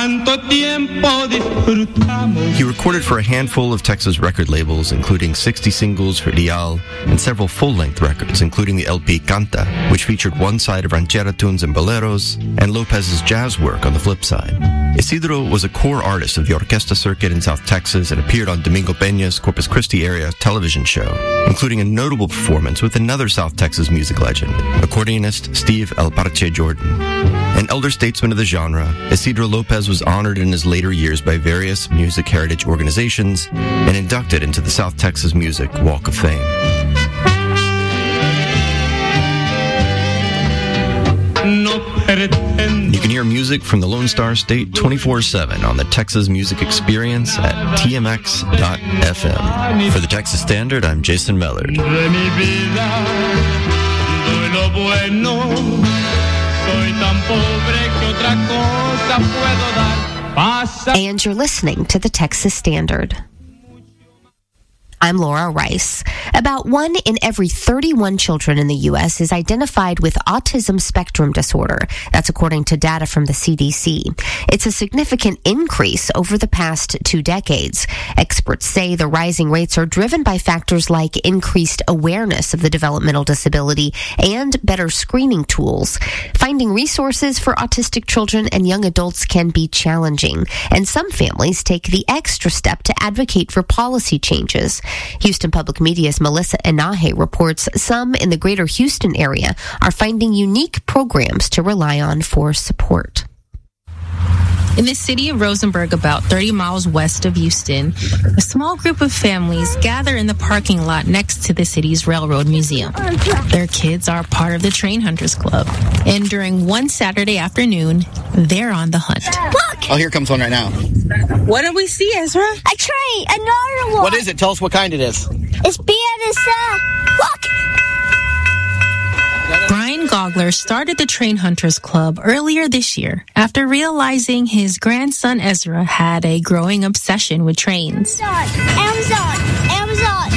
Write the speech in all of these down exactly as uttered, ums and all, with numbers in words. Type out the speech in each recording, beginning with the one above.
He recorded for a handful of Texas record labels, including sixty singles for Real and several full-length records, including the L P Canta, which featured one side of ranchera tunes and boleros, and Lopez's jazz work on the flip side. Isidro was a core artist of the orquesta circuit in South Texas and appeared on Domingo Peña's Corpus Christi area television show, including a notable performance with another South Texas music legend, accordionist Steve El Parche Jordan. An elder statesman of the genre, Isidro Lopez was honored in his later years by various music heritage organizations and inducted into the South Texas Music Walk of Fame. You can hear music from the Lone Star State twenty-four seven on the Texas Music Experience at T M X dot F M. For the Texas Standard, I'm Jason Mellard. And you're listening to the Texas Standard. I'm Laura Rice. About one in every thirty-one children in the U S is identified with autism spectrum disorder. That's according to data from the C D C. It's a significant increase over the past two decades. Experts say the rising rates are driven by factors like increased awareness of the developmental disability and better screening tools. Finding resources for autistic children and young adults can be challenging, and some families take the extra step to advocate for policy changes. Houston Public Media's Melissa Enaje reports some in the greater Houston area are finding unique programs to rely on for support. In the city of Rosenberg, about thirty miles west of Houston, a small group of families gather in the parking lot next to the city's Railroad Museum. Their kids are part of the Train Hunters Club, and during one Saturday afternoon, they're on the hunt. Look! Oh, here comes one right now. What do we see, Ezra? A train, another one. What is it? Tell us what kind it is. It's big as uh, look! Brian Gogler started the Train Hunters Club earlier this year after realizing his grandson Ezra had a growing obsession with trains. Amazon, Amazon,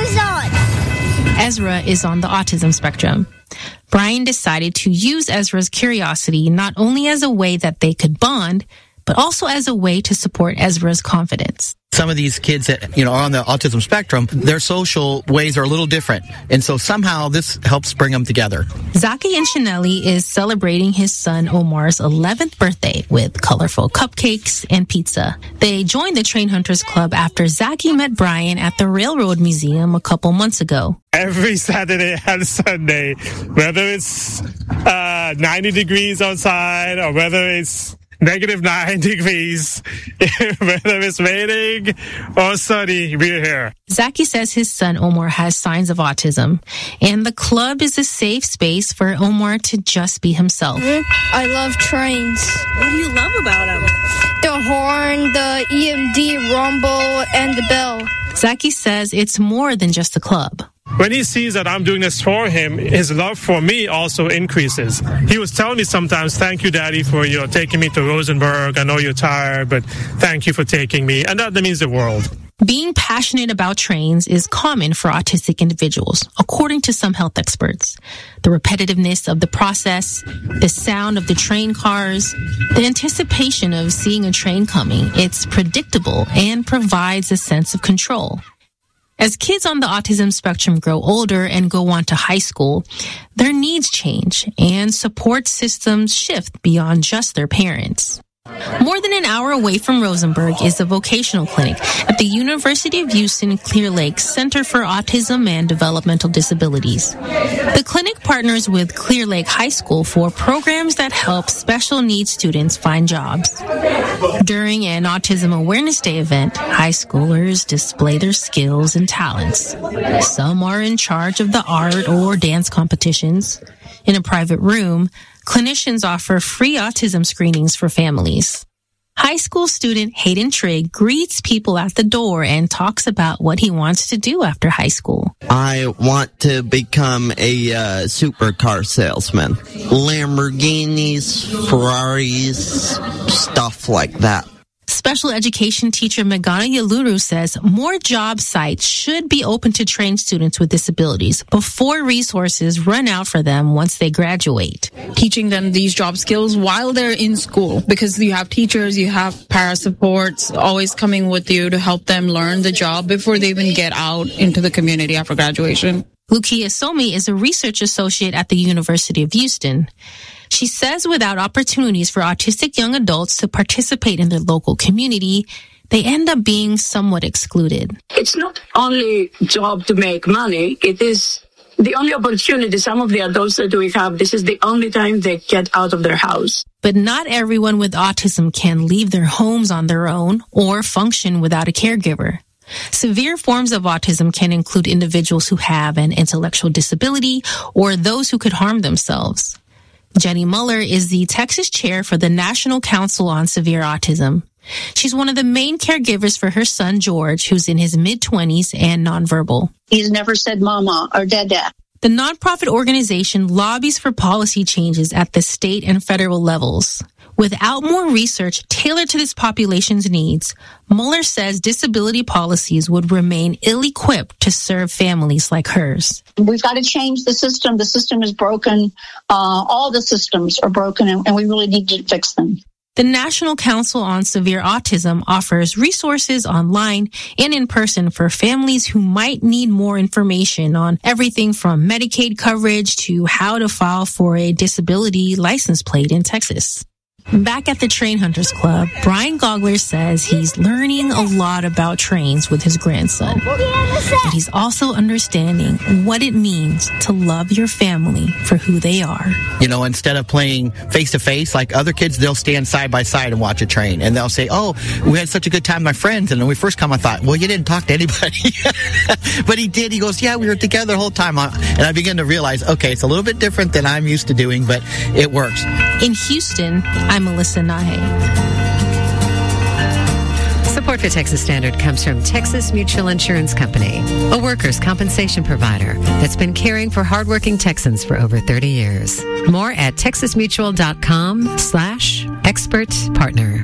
Amazon. Ezra is on the autism spectrum. Brian decided to use Ezra's curiosity not only as a way that they could bond, but also as a way to support Ezra's confidence. Some of these kids that, you know, are on the autism spectrum, their social ways are a little different. And so somehow this helps bring them together. Zaki Inchinelli is celebrating his son Omar's eleventh birthday with colorful cupcakes and pizza. They joined the Train Hunters Club after Zaki met Brian at the Railroad Museum a couple months ago. Every Saturday and Sunday, whether it's uh, ninety degrees outside or whether it's negative nine degrees, whether it's raining or sunny, we're here. Zaki says his son Omar has signs of autism, and the club is a safe space for Omar to just be himself. Mm-hmm. I love trains. What do you love about them? The horn, the E M D rumble, and the bell. Zaki says it's more than just a club. When he sees that I'm doing this for him, his love for me also increases. He was telling me sometimes, thank you, Daddy, for, you know, taking me to Rosenberg. I know you're tired, but thank you for taking me. And that, that means the world. Being passionate about trains is common for autistic individuals, according to some health experts. The repetitiveness of the process, the sound of the train cars, the anticipation of seeing a train coming, it's predictable and provides a sense of control. As kids on the autism spectrum grow older and go on to high school, their needs change and support systems shift beyond just their parents. More than an hour away from Rosenberg is a vocational clinic at the University of Houston Clear Lake Center for Autism and Developmental Disabilities. The clinic partners with Clear Lake High School for programs that help special needs students find jobs. During an Autism Awareness Day event, high schoolers display their skills and talents. Some are in charge of the art or dance competitions. In a private room, clinicians offer free autism screenings for families. High school student Hayden Trigg greets people at the door and talks about what he wants to do after high school. I want to become a uh, supercar salesman. Lamborghinis, Ferraris, stuff like that. Special education teacher Megana Yaluru says more job sites should be open to train students with disabilities before resources run out for them once they graduate. Teaching them these job skills while they're in school, because you have teachers, you have para supports always coming with you to help them learn the job before they even get out into the community after graduation. Lukia Somi is a research associate at the University of Houston. She says without opportunities for autistic young adults to participate in their local community, they end up being somewhat excluded. It's not only job to make money. It is the only opportunity some of the adults that we have. This is the only time they get out of their house. But not everyone with autism can leave their homes on their own or function without a caregiver. Severe forms of autism can include individuals who have an intellectual disability or those who could harm themselves. Jenny Muller is the Texas chair for the National Council on Severe Autism. She's one of the main caregivers for her son, George, who's in his mid-twenties and nonverbal. He's never said mama or dada. The nonprofit organization lobbies for policy changes at the state and federal levels. Without more research tailored to this population's needs, Muller says disability policies would remain ill-equipped to serve families like hers. We've got to change the system. The system is broken. Uh, all the systems are broken, and, and we really need to fix them. The National Council on Severe Autism offers resources online and in person for families who might need more information on everything from Medicaid coverage to how to file for a disability license plate in Texas. Back at the Train Hunters Club, Brian Gogler says he's learning a lot about trains with his grandson. But he's also understanding what it means to love your family for who they are. You know, instead of playing face-to-face like other kids, they'll stand side by side and watch a train. And they'll say, oh, we had such a good time with my friends. And when we first come, I thought, well, you didn't talk to anybody. But he did. He goes, yeah, we were together the whole time. And I began to realize, okay, it's a little bit different than I'm used to doing, but it works. In Houston, I'm Melissa Nahe. Support for Texas Standard comes from Texas Mutual Insurance Company, a workers' compensation provider that's been caring for hardworking Texans for over thirty years. More at texasmutual.com slash expert partner.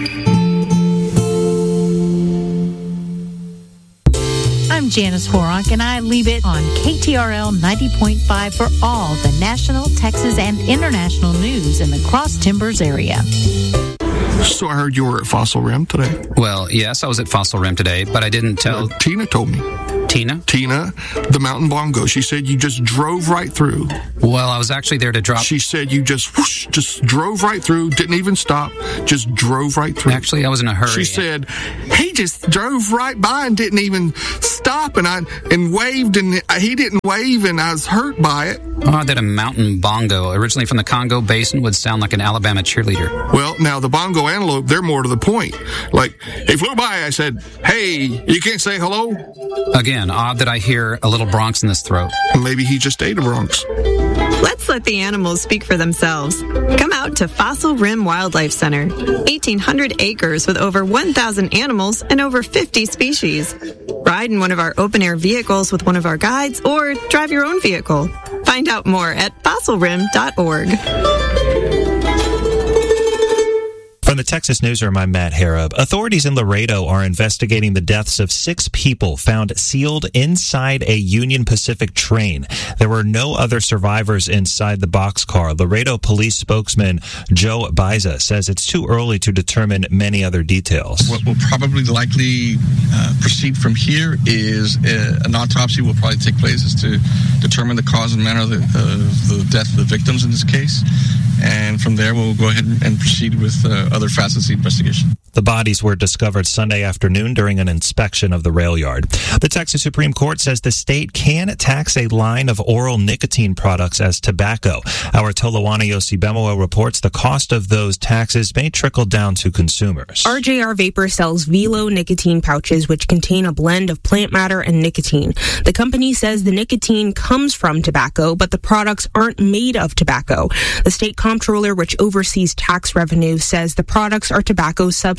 I'm Janice Horak, and I leave it on K T R L ninety point five for all the national, Texas, and international news in the Cross Timbers area. So I heard you were at Fossil Rim today. Well, yes, I was at Fossil Rim today, but I didn't tell... Uh, Tina told me. Tina? Tina, the Mountain Bongo. She said you just drove right through. Well, I was actually there to drop... She said you just whoosh, just drove right through, didn't even stop, just drove right through. Actually, I was in a hurry. She said he just drove right by and didn't even stop, and I and waved, and he didn't wave, and I was hurt by it. Oh, that a Mountain Bongo, originally from the Congo Basin, would sound like an Alabama cheerleader. Well, now the Bongo antelope, they're more to the point. Like, he flew by, I said, hey, you can't say hello? Again, odd that I hear a little Bronx in this throat. Maybe he just ate a Bronx. Let's let the animals speak for themselves. Come out to Fossil Rim Wildlife Center. eighteen hundred acres with over one thousand animals and over fifty species. Ride in one of our open-air vehicles with one of our guides or drive your own vehicle. Find out more at fossil rim dot org. From the Texas Newsroom, I'm Matt Harrop. Authorities in Laredo are investigating the deaths of six people found sealed inside a Union Pacific train. There were no other survivors inside the boxcar. Laredo police spokesman Joe Biza says it's too early to determine many other details. What will probably likely uh, proceed from here is uh, an autopsy will probably take place as to determine the cause and manner of the, uh, the death of the victims in this case. And from there, we'll go ahead and proceed with uh, other facets of the investigation. The bodies were discovered Sunday afternoon during an inspection of the rail yard. The Texas Supreme Court says the state can tax a line of oral nicotine products as tobacco. Our Tolowana Yosibemo reports the cost of those taxes may trickle down to consumers. R J R Vapor sells Velo nicotine pouches, which contain a blend of plant matter and nicotine. The company says the nicotine comes from tobacco, but the products aren't made of tobacco. The state comptroller, which oversees tax revenue, says the products are tobacco substitutes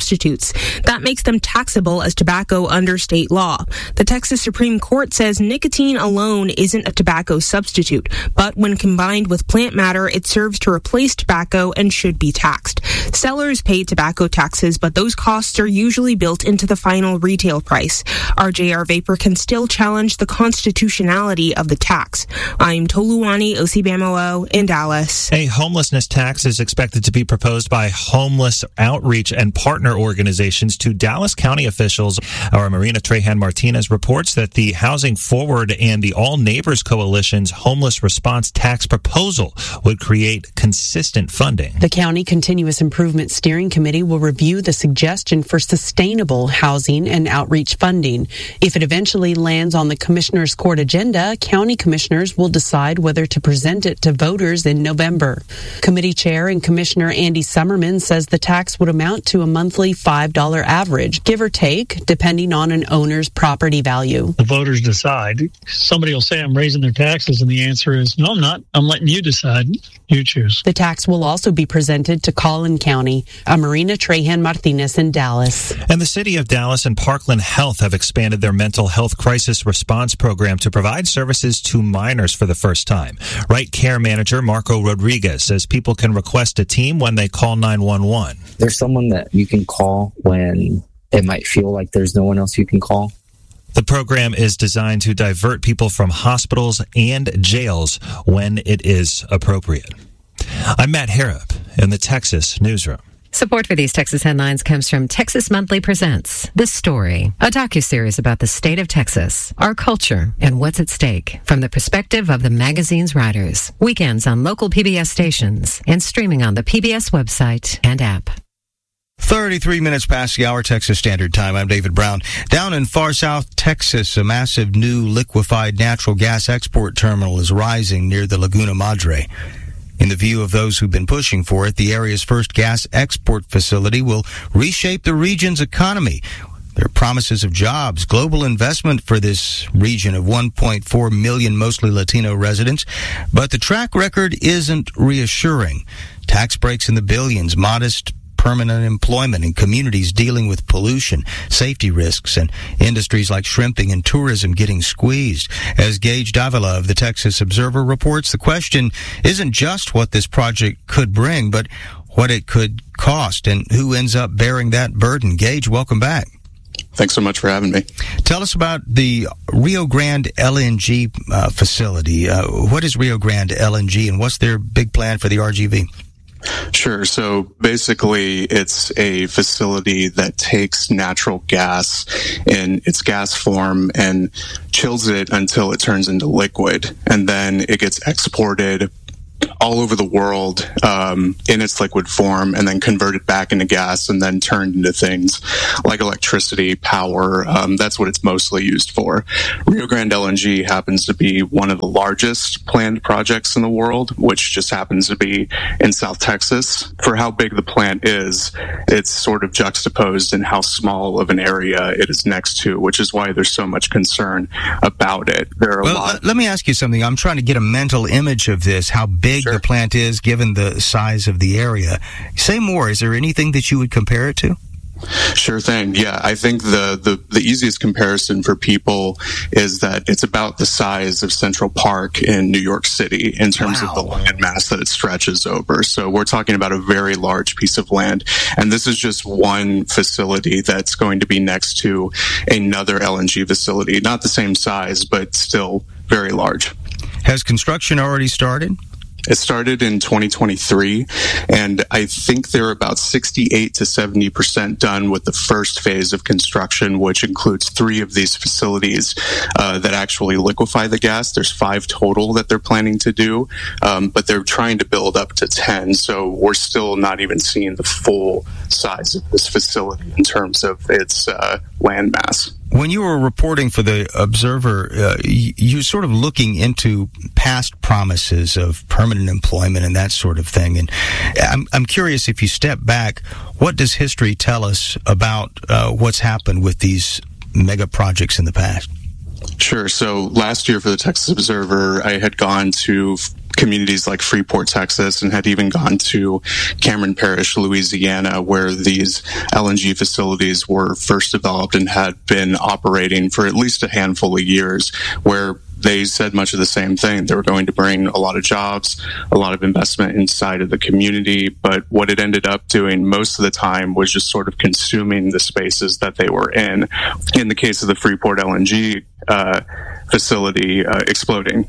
substitutes. That makes them taxable as tobacco under state law. The Texas Supreme Court says nicotine alone isn't a tobacco substitute, but when combined with plant matter, it serves to replace tobacco and should be taxed. Sellers pay tobacco taxes, but those costs are usually built into the final retail price. R J R Vapor can still challenge the constitutionality of the tax. I'm Toluwani Osibamo in Dallas. A homelessness tax is expected to be proposed by homeless outreach and partner organizations to Dallas County officials. Our Marina Trahan Martinez reports that the Housing Forward and the All Neighbors Coalition's homeless response tax proposal would create consistent funding. The County Continuous Improvement Steering Committee will review the suggestion for sustainable housing and outreach funding. If it eventually lands on the Commissioner's Court agenda, county commissioners will decide whether to present it to voters in November. Committee Chair and Commissioner Andy Summerman says the tax would amount to a monthly five dollars average, give or take, depending on an owner's property value. The voters decide. Somebody will say I'm raising their taxes, and the answer is, no, I'm not. I'm letting you decide. You choose. The tax will also be presented to Collin County. I'm Marina Trahan Martinez in Dallas. And the city of Dallas and Parkland Health have expanded their mental health crisis response program to provide services to minors for the first time. Right Care Manager Marco Rodriguez says people can request a team when they call nine one one. There's someone that you can call when it might feel like there's no one else you can call. The program is designed to divert people from hospitals and jails when it is appropriate. I'm Matt Harrop in the Texas Newsroom. Support for these Texas headlines comes from Texas Monthly Presents The Story, a docuseries about the state of Texas, our culture, and what's at stake from the perspective of the magazine's writers. Weekends on local P B S stations and streaming on the P B S website and app. thirty-three minutes past the hour, Texas Standard Time. I'm David Brown. Down in far south Texas, a massive new liquefied natural gas export terminal is rising near the Laguna Madre. In the view of those who've been pushing for it, the area's first gas export facility will reshape the region's economy. There are promises of jobs, global investment for this region of one point four million mostly Latino residents, but the track record isn't reassuring. Tax breaks in the billions, modest permanent employment in communities dealing with pollution, safety risks, and industries like shrimping and tourism getting squeezed. As Gage Davila of the Texas Observer reports, the question isn't just what this project could bring, but what it could cost and who ends up bearing that burden. Gage, welcome back. Thanks so much for having me. Tell us about the Rio Grande L N G uh, facility. Uh, what is Rio Grande L N G, and what's their big plan for the R G V? Sure. So basically, it's a facility that takes natural gas in its gas form and chills it until it turns into liquid, and then it gets exported all over the world um, in its liquid form, and then converted back into gas, and then turned into things like electricity, power. Um, that's what it's mostly used for. Rio Grande L N G happens to be one of the largest planned projects in the world, which just happens to be in South Texas. For how big the plant is, it's sort of juxtaposed in how small of an area it is next to, which is why there's so much concern about it. There are well, a lot. Let me ask you something. I'm trying to get a mental image of this, how big Sure. the plant is given the size of the area. Say more. Is there anything that you would compare it to? Sure thing. Yeah, I think the, the, the easiest comparison for people is that it's about the size of Central Park in New York City in terms wow. of the land mass that it stretches over. So we're talking about a very large piece of land. And this is just one facility that's going to be next to another L N G facility. Not the same size, but still very large. Has construction already started? It started in twenty twenty-three, and I think they're about sixty-eight to seventy percent done with the first phase of construction, which includes three of these facilities uh, that actually liquefy the gas. There's five total that they're planning to do, um, but they're trying to build up to ten, so we're still not even seeing the full size of this facility in terms of its uh, land mass. When you were reporting for the Observer, uh, you, you were sort of looking into past promises of permanent employment and that sort of thing. And I'm, I'm curious, if you step back, what does history tell us about uh, what's happened with these mega projects in the past? Sure. So last year for the Texas Observer, I had gone to communities like Freeport, Texas, and had even gone to Cameron Parish, Louisiana, where these L N G facilities were first developed and had been operating for at least a handful of years, where they said much of the same thing. They were going to bring a lot of jobs, a lot of investment inside of the community, but what it ended up doing most of the time was just sort of consuming the spaces that they were in. In the case of the Freeport L N G uh, facility, uh, exploding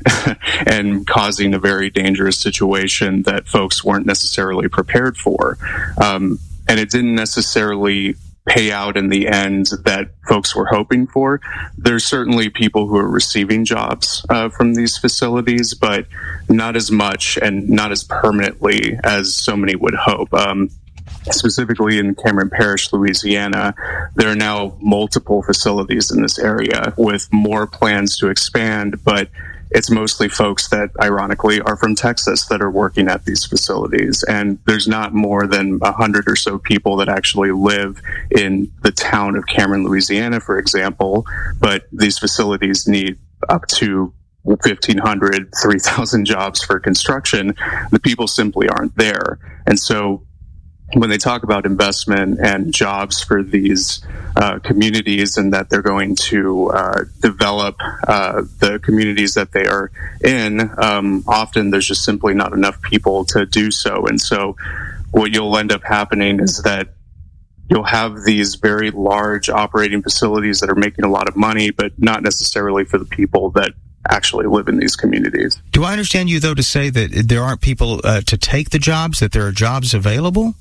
and causing a very dangerous situation that folks weren't necessarily prepared for. Um, and it didn't necessarily pay out in the end that folks were hoping for. There's certainly people who are receiving jobs uh, from these facilities, but not as much and not as permanently as so many would hope. Um, specifically in Cameron Parish, Louisiana, there are now multiple facilities in this area with more plans to expand, but it's mostly folks that, ironically, are from Texas that are working at these facilities. And there's not more than a hundred or so people that actually live in the town of Cameron, Louisiana, for example. But these facilities need up to fifteen hundred, three thousand jobs for construction. The people simply aren't there. And so when they talk about investment and jobs for these uh, communities and that they're going to uh, develop uh, the communities that they are in, um, often there's just simply not enough people to do so. And so what you'll end up happening is that you'll have these very large operating facilities that are making a lot of money, but not necessarily for the people that actually live in these communities. Do I understand you, though, to say that there aren't people uh, to take the jobs, that there are jobs available?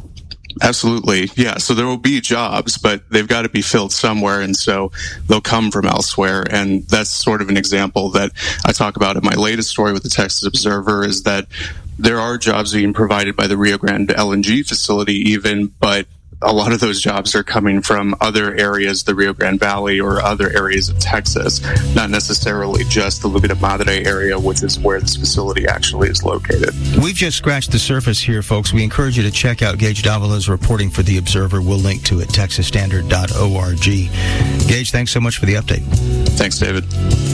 Absolutely. Yeah. So there will be jobs, but they've got to be filled somewhere. And so they'll come from elsewhere. And that's sort of an example that I talk about in my latest story with the Texas Observer, is that there are jobs being provided by the Rio Grande L N G facility even, but a lot of those jobs are coming from other areas, the Rio Grande Valley or other areas of Texas, not necessarily just the Laguna Madre area, which is where this facility actually is located. We've just scratched the surface here, folks. We encourage you to check out Gage Davala's reporting for The Observer. We'll link to it, texas standard dot org. Gage, thanks so much for the update. Thanks, David.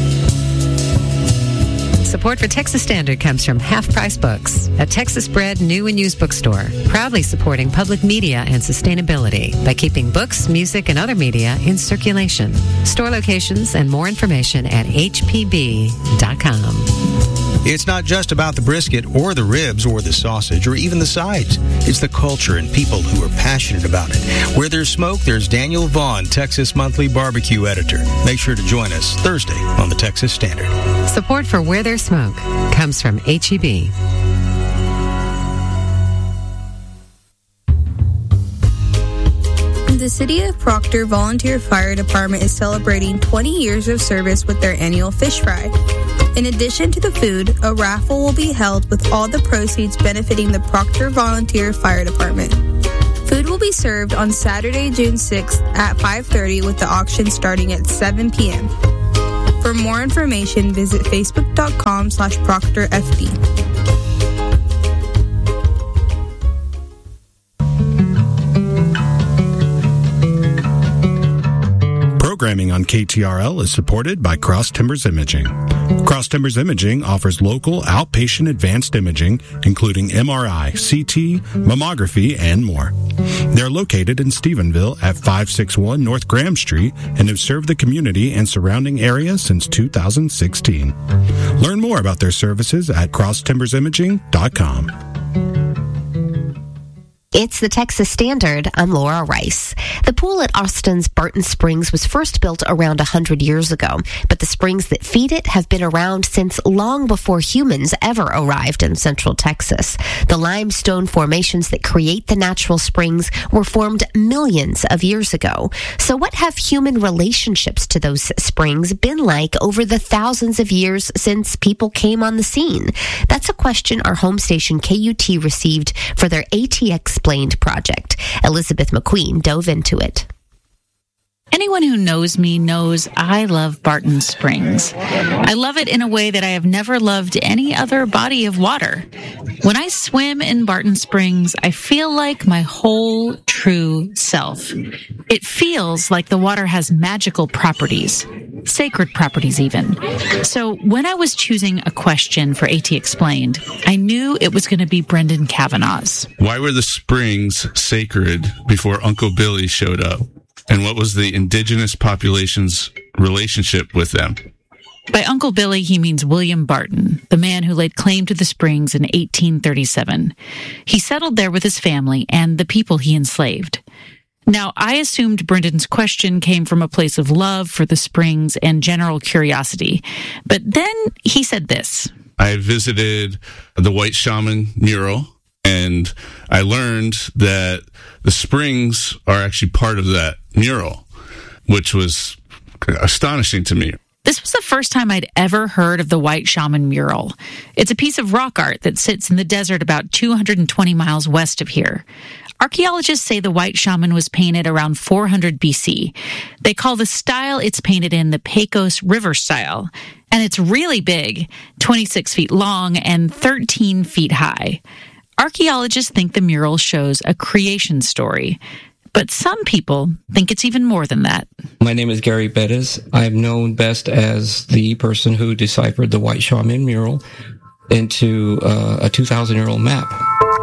Support for Texas Standard comes from Half Price Books, a Texas-bred new and used bookstore, proudly supporting public media and sustainability by keeping books, music, and other media in circulation. Store locations and more information at h p b dot com. It's not just about the brisket or the ribs or the sausage or even the sides. It's the culture and people who are passionate about it. Where there's smoke, there's Daniel Vaughn, Texas Monthly Barbecue Editor. Make sure to join us Thursday on the Texas Standard. Support for Where There's Smoke comes from H E B. The City of Proctor Volunteer Fire Department is celebrating twenty years of service with their annual fish fry. In addition to the food, a raffle will be held with all the proceeds benefiting the Proctor Volunteer Fire Department. Food will be served on Saturday, June sixth at five thirty with the auction starting at seven p.m. For more information, visit facebook.com slash proctorfd. Programming on K T R L is supported by Cross Timbers Imaging. Cross Timbers Imaging offers local outpatient advanced imaging, including M R I, C T, mammography, and more. They're located in Stephenville at five sixty-one North Graham Street and have served the community and surrounding area since two thousand sixteen. Learn more about their services at cross timbers imaging dot com. It's the Texas Standard. I'm Laura Rice. The pool at Austin's Barton Springs was first built around one hundred years ago, but the springs that feed it have been around since long before humans ever arrived in Central Texas. The limestone formations that create the natural springs were formed millions of years ago. So what have human relationships to those springs been like over the thousands of years since people came on the scene? That's a question our home station K U T received for their A T X Explained project. Elizabeth McQueen dove into it. Anyone who knows me knows I love Barton Springs. I love it in a way that I have never loved any other body of water. When I swim in Barton Springs, I feel like my whole true itself. It feels like the water has magical properties, sacred properties even. So when I was choosing a question for AT Explained, I knew it was going to be Brendan Kavanaugh's. Why were the springs sacred before Uncle Billy showed up? And what was the indigenous population's relationship with them? By Uncle Billy, he means William Barton, the man who laid claim to the springs in eighteen thirty-seven. He settled there with his family and the people he enslaved. Now, I assumed Brendan's question came from a place of love for the springs and general curiosity. But then he said this. I visited the White Shaman mural, and I learned that the springs are actually part of that mural, which was astonishing to me. This was the first time I'd ever heard of the White Shaman mural. It's a piece of rock art that sits in the desert about two hundred twenty miles west of here. Archaeologists say the White Shaman was painted around four hundred B C. They call the style it's painted in the Pecos River style. And it's really big, twenty-six feet long and thirteen feet high. Archaeologists think the mural shows a creation story. But some people think it's even more than that. My name is Gary Bettis. I'm known best as the person who deciphered the White Shaman mural into uh, a two thousand year old map.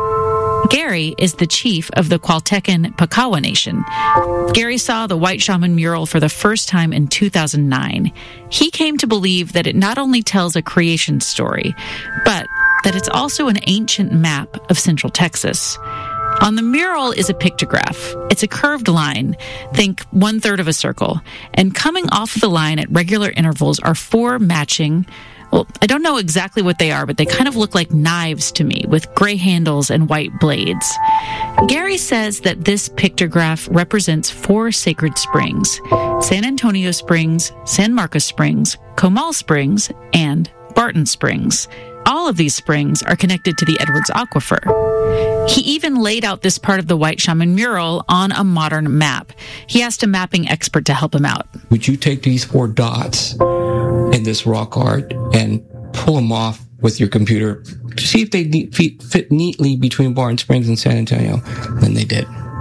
Gary is the chief of the Kwaltecan Pakawa Nation. Gary saw the White Shaman mural for the first time in two thousand nine. He came to believe that it not only tells a creation story, but that it's also an ancient map of Central Texas. On the mural is a pictograph. It's a curved line, think one third of a circle, and coming off of the line at regular intervals are four matching, well, I don't know exactly what they are, but they kind of look like knives to me with gray handles and white blades. Gary says that this pictograph represents four sacred springs: San Antonio Springs, San Marcos Springs, Comal Springs, and Barton Springs. All of these springs are connected to the Edwards Aquifer. He even laid out this part of the White Shaman mural on a modern map. He asked a mapping expert to help him out. Would you take these four dots in this rock art and pull them off with your computer to see if they fit neatly between Barton Springs and San Antonio? And they did.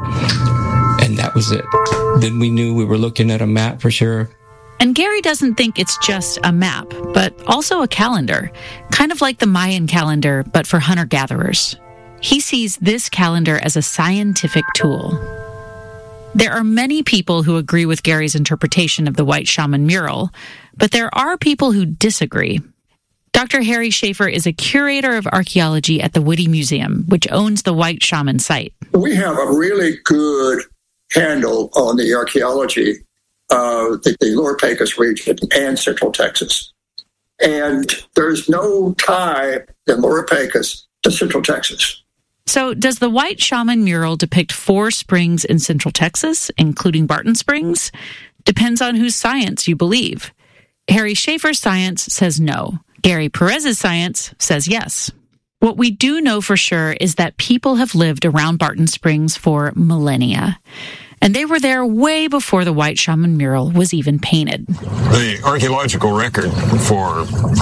And that was it. Then we knew we were looking at a map for sure. And Gary doesn't think it's just a map, but also a calendar, kind of like the Mayan calendar, but for hunter-gatherers. He sees this calendar as a scientific tool. There are many people who agree with Gary's interpretation of the White Shaman mural, but there are people who disagree. Doctor Harry Schaefer is a curator of archaeology at the Whitty Museum, which owns the White Shaman site. We have a really good handle on the archaeology of the, the Lower Pecos region and Central Texas. And there's no tie in Lower Pecos to Central Texas. So does the White Shaman mural depict four springs in Central Texas, including Barton Springs? Depends on whose science you believe. Harry Schaefer's science says no. Gary Perez's science says yes. What we do know for sure is that people have lived around Barton Springs for millennia. And they were there way before the White Shaman mural was even painted. The archaeological record for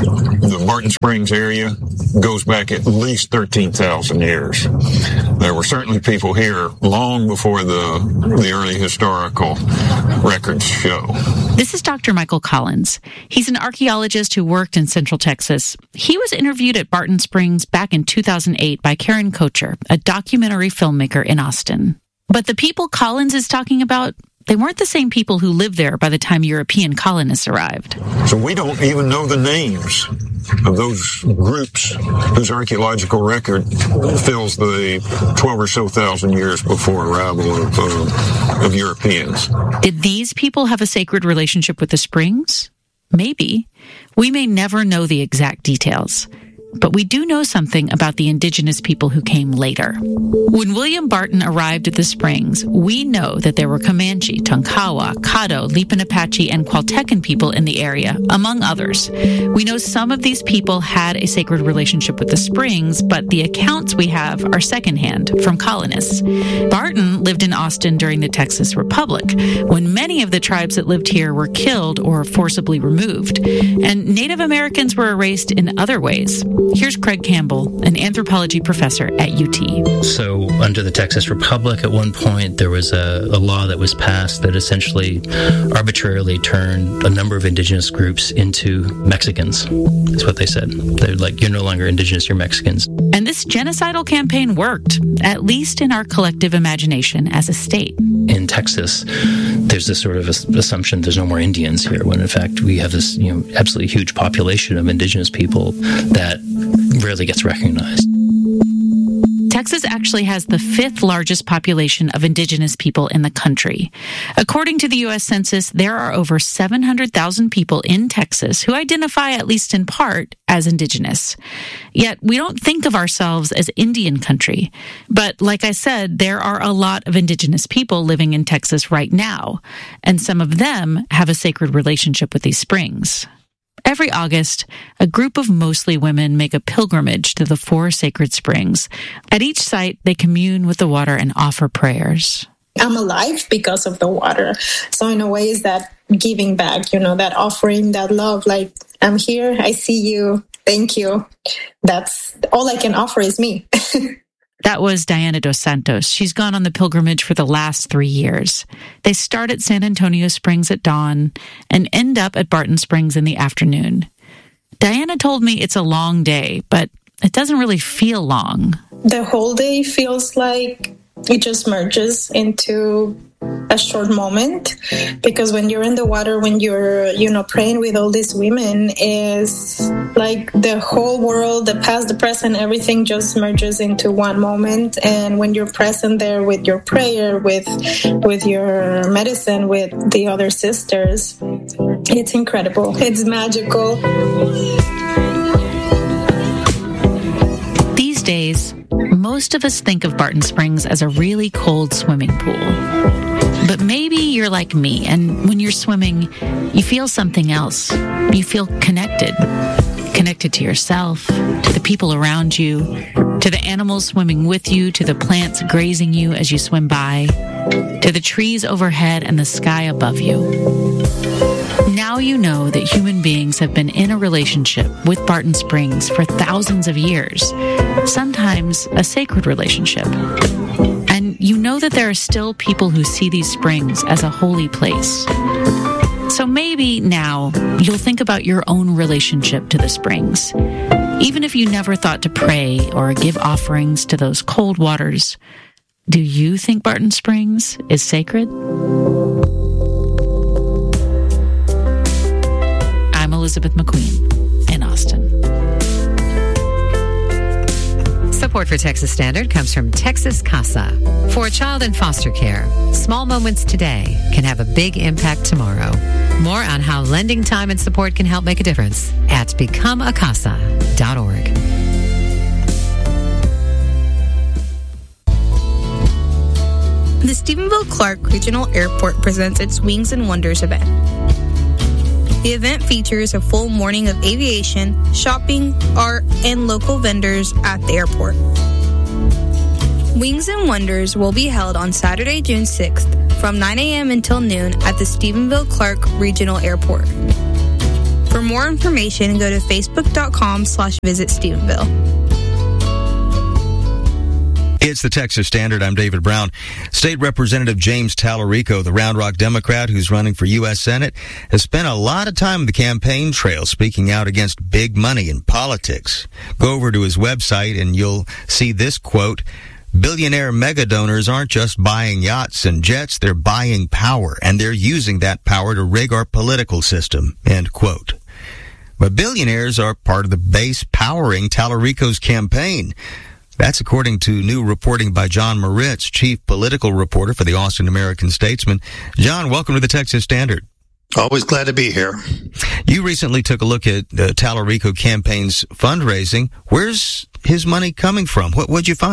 the Barton Springs area goes back at least thirteen thousand years. There were certainly people here long before the, the early historical records show. This is Doctor Michael Collins. He's an archaeologist who worked in Central Texas. He was interviewed at Barton Springs back in two thousand eight by Karen Kocher, a documentary filmmaker in Austin. But the people Collins is talking about, they weren't the same people who lived there by the time European colonists arrived. So we don't even know the names of those groups whose archaeological record fills the twelve or so thousand years before arrival of, uh, of Europeans. Did these people have a sacred relationship with the springs? Maybe. We may never know the exact details. But we do know something about the indigenous people who came later. When William Barton arrived at the springs, we know that there were Comanche, Tonkawa, Caddo, Lipan Apache, and Kwaltecan people in the area, among others. We know some of these people had a sacred relationship with the springs, but the accounts we have are secondhand, from colonists. Barton lived in Austin during the Texas Republic, when many of the tribes that lived here were killed or forcibly removed, and Native Americans were erased in other ways. Here's Craig Campbell, an anthropology professor at U T. So under the Texas Republic, at one point, there was a, a law that was passed that essentially arbitrarily turned a number of indigenous groups into Mexicans. That's what they said. They're like, you're no longer indigenous, you're Mexicans. And this genocidal campaign worked, at least in our collective imagination as a state. In Texas, there's this sort of assumption there's no more Indians here, when in fact we have this, you know, absolutely huge population of indigenous people that rarely gets recognized. Texas actually has the fifth largest population of indigenous people in the country. According to the U S Census, there are over seven hundred thousand people in Texas who identify, at least in part, as indigenous. Yet we don't think of ourselves as Indian country. But like I said, there are a lot of indigenous people living in Texas right now, and some of them have a sacred relationship with these springs. Every August, a group of mostly women make a pilgrimage to the four sacred springs. At each site, they commune with the water and offer prayers. I'm alive because of the water. So in a way, is that giving back, you know, that offering, that love, like, I'm here, I see you, thank you. That's all I can offer is me. That was Diana Dos Santos. She's gone on the pilgrimage for the last three years. They start at San Antonio Springs at dawn and end up at Barton Springs in the afternoon. Diana told me it's a long day, but it doesn't really feel long. The whole day feels like it just merges into a short moment, because when you're in the water, when you're, you know, praying with all these women, is like the whole world, the past, the present, everything just merges into one moment. And when you're present there with your prayer, with with your medicine, with the other sisters, it's incredible. It's magical. These days, most of us think of Barton Springs as a really cold swimming pool. But maybe you're like me, and when you're swimming, you feel something else. You feel connected. Connected to yourself, to the people around you, to the animals swimming with you, to the plants grazing you as you swim by, to the trees overhead and the sky above you. Now you know that human beings have been in a relationship with Barton Springs for thousands of years, sometimes a sacred relationship. And you know that there are still people who see these springs as a holy place. So maybe now you'll think about your own relationship to the springs. Even if you never thought to pray or give offerings to those cold waters, do you think Barton Springs is sacred? I'm Elizabeth McQueen in Austin. Support for Texas Standard comes from Texas Casa. For a child in foster care, small moments today can have a big impact tomorrow. More on how lending time and support can help make a difference at become a casa dot org. The Stephenville Clark Regional Airport presents its Wings and Wonders event. The event features a full morning of aviation, shopping, art, and local vendors at the airport. Wings and Wonders will be held on Saturday, June sixth from nine a.m. until noon at the Stephenville Clark Regional Airport. For more information, go to facebook.com slash visit Stephenville. It's the Texas Standard. I'm David Brown. State Representative James Tallarico, the Round Rock Democrat who's running for U S Senate, has spent a lot of time on the campaign trail speaking out against big money in politics. Go over to his website and you'll see this quote: "Billionaire mega donors aren't just buying yachts and jets, they're buying power, and they're using that power to rig our political system." End quote. But billionaires are part of the base powering Tallarico's campaign. That's according to new reporting by John Moritz, chief political reporter for the Austin American-Statesman. John, welcome to the Texas Standard. Always glad to be here. You recently took a look at uh, Tallarico campaign's fundraising. Where's his money coming from? What would you find?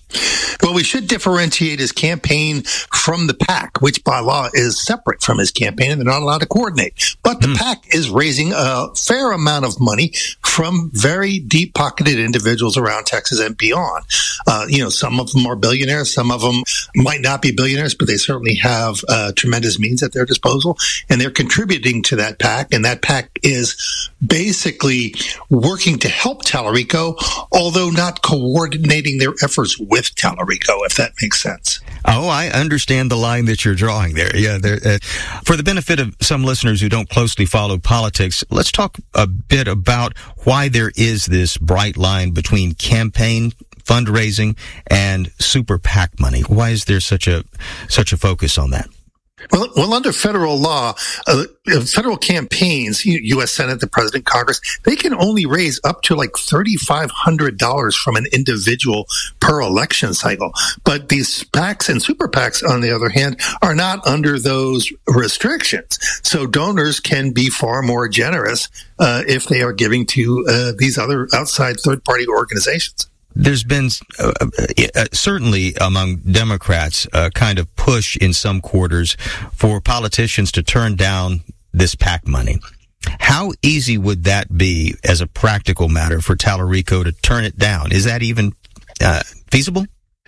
Well, we should differentiate his campaign from the PAC, which by law is separate from his campaign, and they're not allowed to coordinate. But the mm. PAC is raising a fair amount of money from very deep-pocketed individuals around Texas and beyond. Uh, you know, some of them are billionaires. Some of them might not be billionaires, but they certainly have uh, tremendous means at their disposal, and they're contributing to that PAC, and that PAC is basically working to help Tallarico, although not coordinating their efforts with Tallarico, if that makes sense. Oh, I understand the line that you're drawing there. Yeah, there, uh, for the benefit of some listeners who don't closely follow politics, let's talk a bit about why there is this bright line between campaign fundraising and super PAC money. Why is there such a such a focus on that? Well, well, under federal law, uh, federal campaigns, U S Senate, the President, Congress, they can only raise up to like three thousand five hundred dollars from an individual per election cycle. But these PACs and super PACs, on the other hand, are not under those restrictions. So donors can be far more generous uh, if they are giving to uh, these other outside third-party organizations. There's been uh, uh, certainly among Democrats a kind of push in some quarters for politicians to turn down this PAC money. How easy would that be as a practical matter for Tallarico to turn it down? Is that even uh, feasible?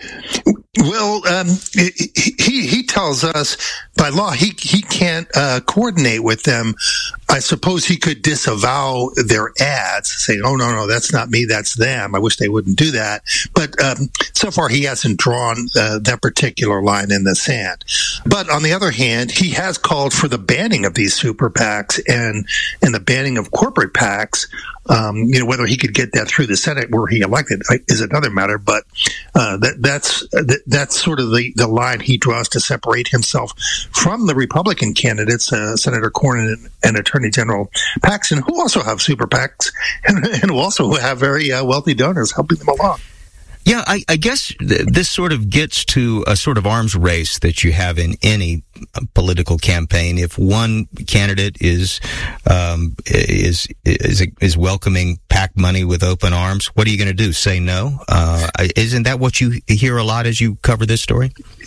Well, um, he he tells us by law he he can't uh, coordinate with them. I suppose he could disavow their ads, say, "Oh no, no, that's not me, that's them." I wish they wouldn't do that. But um, so far, he hasn't drawn uh, that particular line in the sand. But on the other hand, he has called for the banning of these super PACs and and the banning of corporate PACs. Um, you know, whether he could get that through the Senate where he elected is another matter, but uh, that, that's that, that's sort of the, the line he draws to separate himself from the Republican candidates, uh, Senator Cornyn and, and Attorney General Paxton, who also have super PACs and, and who also have very uh, wealthy donors helping them along. Yeah, I, I guess th- this sort of gets to a sort of arms race that you have in any political campaign. If one candidate is um, is is is welcoming PAC money with open arms, what are you going to do? Say no? Uh, isn't that what you hear a lot as you cover this story?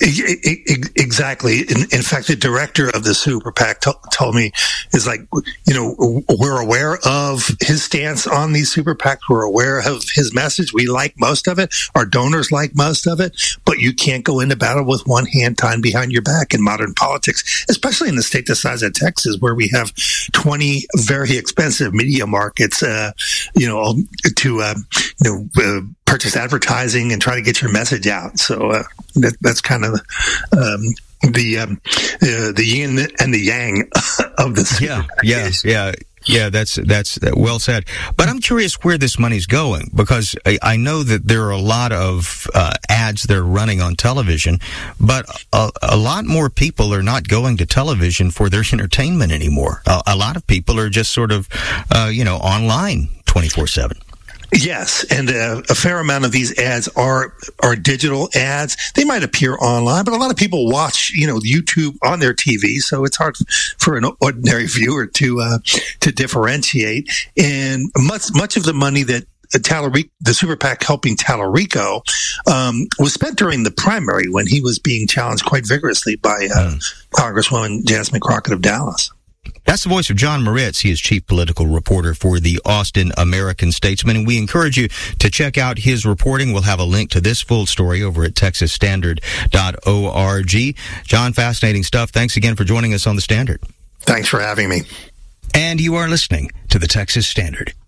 Exactly. In, in fact, the director of the super PAC t- told me is like, you know, we're aware of his stance on these super PACs. We're aware of his message. We like most of it. Our donors like most of it, but you can't go into battle with one hand tied behind your back in modern politics, especially in the state the size of Texas, where we have twenty very expensive media markets, uh, you know, to, uh, you know, uh, purchase advertising and try to get your message out. So uh, that, that's kind of um, the um, uh, the yin and the yang of the yeah, yeah, yeah. Yeah, that's that's well said. But I'm curious where this money's going, because I, I know that there are a lot of uh, ads that are running on television, but a, a lot more people are not going to television for their entertainment anymore. A, a lot of people are just sort of, uh, you know, online twenty-four seven. Yes, and uh, a fair amount of these ads are are digital ads. They might appear online, but a lot of people watch, you know, YouTube on their T V, so it's hard for an ordinary viewer to uh, to differentiate. And much much of the money that Tallarico, the super PAC helping Tallarico, um, was spent during the primary when he was being challenged quite vigorously by uh, mm. Congresswoman Jasmine Crockett of Dallas. That's the voice of John Moritz. He is chief political reporter for the Austin American-Statesman, and we encourage you to check out his reporting. We'll have a link to this full story over at texas standard dot org. John, fascinating stuff. Thanks again for joining us on The Standard. Thanks for having me. And you are listening to the Texas Standard.